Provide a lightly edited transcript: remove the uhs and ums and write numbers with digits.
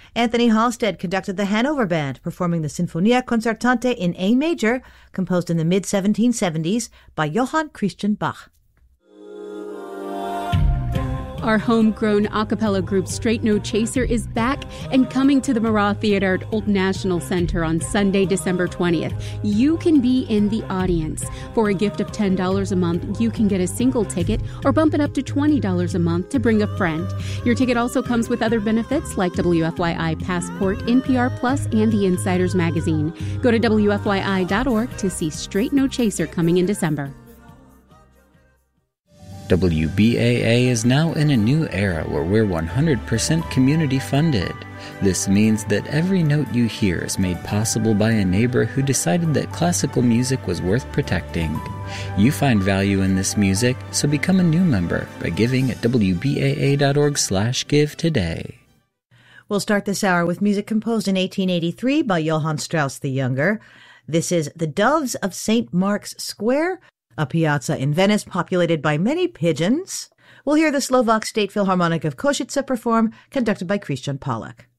Anthony Halstead conducted the Hanover Band, performing the Sinfonia Concertante in A major, composed in the mid-1770s by Johann Christian Bach. Our homegrown a cappella group Straight No Chaser is back and coming to the Marat Theater at Old National Center on Sunday, December 20th. You can be in the audience. For a gift of $10 a month, you can get a single ticket or bump it up to $20 a month to bring a friend. Your ticket also comes with other benefits like WFYI Passport, NPR Plus, and the Insiders Magazine. Go to WFYI.org to see Straight No Chaser coming in December. WBAA is now in a new era where we're 100% community funded. This means that every note you hear is made possible by a neighbor who decided that classical music was worth protecting. You find value in this music, so become a new member by giving at WBAA.org/give today. We'll start this hour with music composed in 1883 by Johann Strauss the Younger. This is The Doves of St. Mark's Square, a piazza in Venice populated by many pigeons. We'll hear the Slovak State Philharmonic of Košice perform, conducted by Christian Pollack.